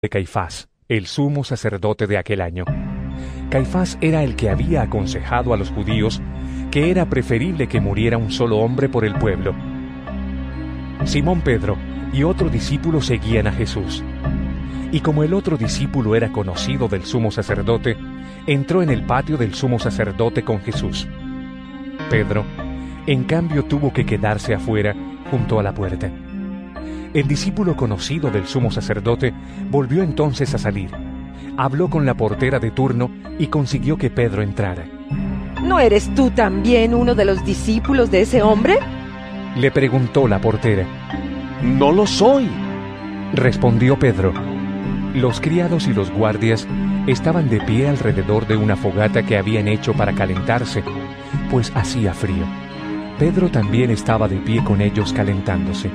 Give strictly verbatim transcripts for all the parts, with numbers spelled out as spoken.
de Caifás, el sumo sacerdote de aquel año. Caifás era el que había aconsejado a los judíos que era preferible que muriera un solo hombre por el pueblo. Simón Pedro y otro discípulo seguían a Jesús. Y como el otro discípulo era conocido del sumo sacerdote, entró en el patio del sumo sacerdote con Jesús. Pedro, en cambio, tuvo que quedarse afuera, junto a la puerta. El discípulo conocido del sumo sacerdote volvió entonces a salir. Habló con la portera de turno y consiguió que Pedro entrara. ¿No eres tú también uno de los discípulos de ese hombre?, le preguntó la portera. No lo soy, respondió Pedro. Los criados y los guardias estaban de pie alrededor de una fogata que habían hecho para calentarse, pues hacía frío. Pedro también estaba de pie con ellos calentándose.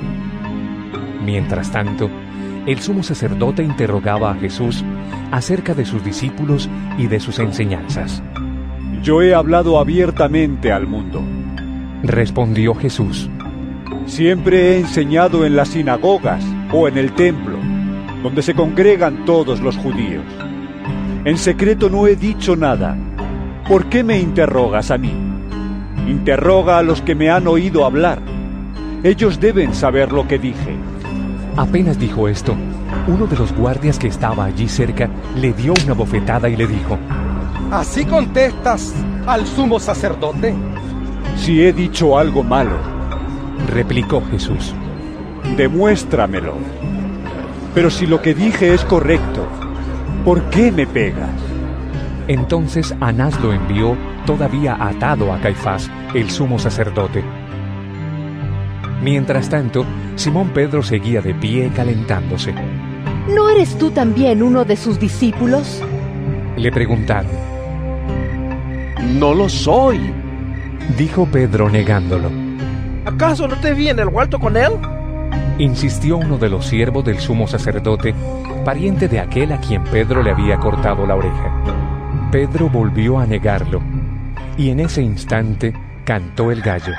Mientras tanto, el sumo sacerdote interrogaba a Jesús acerca de sus discípulos y de sus enseñanzas. Yo he hablado abiertamente al mundo, respondió Jesús. Siempre he enseñado en las sinagogas o en el templo, donde se congregan todos los judíos. En secreto no he dicho nada. ¿Por qué me interrogas a mí? Interroga a los que me han oído hablar. Ellos deben saber lo que dije. Apenas dijo esto, uno de los guardias que estaba allí cerca le dio una bofetada y le dijo: ¿Así contestas al sumo sacerdote? Si he dicho algo malo, replicó Jesús, demuéstramelo. Pero si lo que dije es correcto, ¿por qué me pegas? Entonces Anás lo envió todavía atado a Caifás, el sumo sacerdote. Mientras tanto, Simón Pedro seguía de pie calentándose. ¿No eres tú también uno de sus discípulos?, le preguntaron. No lo soy, dijo Pedro negándolo. ¿Acaso no te vi en el huerto con él?, insistió uno de los siervos del sumo sacerdote, pariente de aquel a quien Pedro le había cortado la oreja. Pedro volvió a negarlo, y en ese instante cantó el gallo.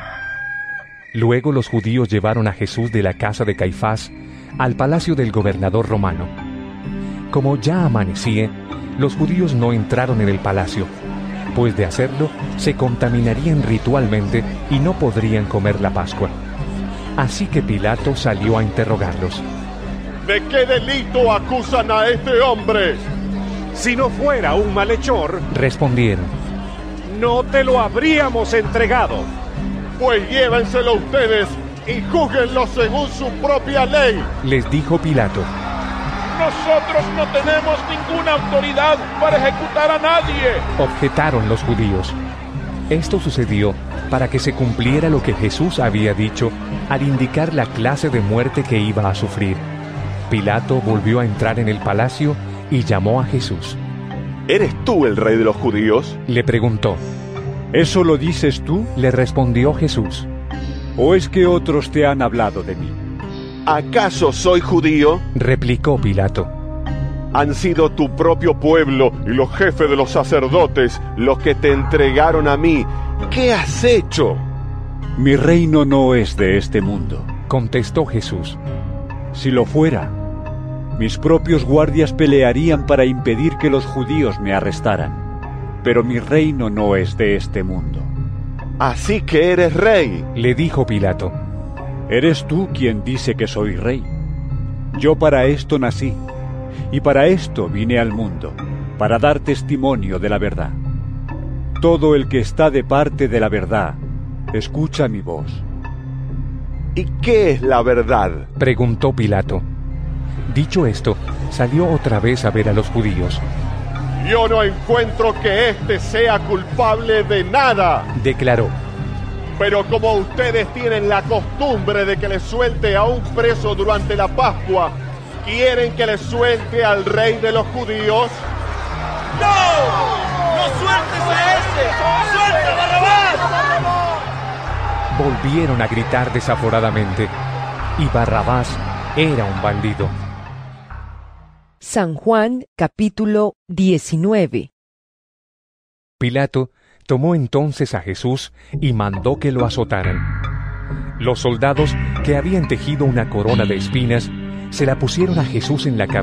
Luego los judíos llevaron a Jesús de la casa de Caifás al palacio del gobernador romano. Como ya amanecía, los judíos no entraron en el palacio, pues de hacerlo se contaminarían ritualmente y no podrían comer la Pascua. Así que Pilato salió a interrogarlos. ¿De qué delito acusan a este hombre? Si no fuera un malhechor, respondieron, no te lo habríamos entregado. Pues llévenselo ustedes y júzguenlo según su propia ley, les dijo Pilato. Nosotros no tenemos ninguna autoridad para ejecutar a nadie, objetaron los judíos. Esto sucedió para que se cumpliera lo que Jesús había dicho al indicar la clase de muerte que iba a sufrir. Pilato volvió a entrar en el palacio y llamó a Jesús. ¿Eres tú el rey de los judíos?, le preguntó. ¿Eso lo dices tú?, le respondió Jesús. ¿O es que otros te han hablado de mí? ¿Acaso soy judío?, replicó Pilato. Han sido tu propio pueblo y los jefes de los sacerdotes los que te entregaron a mí. ¿Qué has hecho? Mi reino no es de este mundo, contestó Jesús. Si lo fuera, mis propios guardias pelearían para impedir que los judíos me arrestaran. Pero mi reino no es de este mundo. Así que eres rey, le dijo Pilato. Eres tú quien dice que soy rey. Yo para esto nací, y para esto vine al mundo, para dar testimonio de la verdad. Todo el que está de parte de la verdad, escucha mi voz. ¿Y qué es la verdad?, preguntó Pilato. Dicho esto, salió otra vez a ver a los judíos. Yo no encuentro que éste sea culpable de nada, declaró. Pero como ustedes tienen la costumbre de que le suelte a un preso durante la Pascua, ¿quieren que le suelte al rey de los judíos? ¡No! ¡No sueltes a ese! ¡Suelta a Barrabás! Volvieron a gritar desaforadamente, y Barrabás era un bandido. San Juan, capítulo diecinueve. Pilato tomó entonces a Jesús y mandó que lo azotaran. Los soldados, que habían tejido una corona de espinas, se la pusieron a Jesús en la cabeza